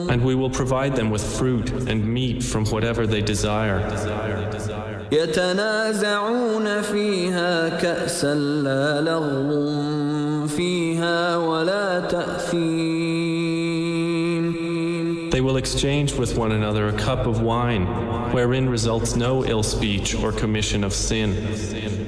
And we will provide them with fruit and meat from whatever they desire. يتنازعون فيها كأسا لا لغو فيها ولا تأثيم. They will exchange with one another a cup of wine, wherein results no ill speech or commission of sin.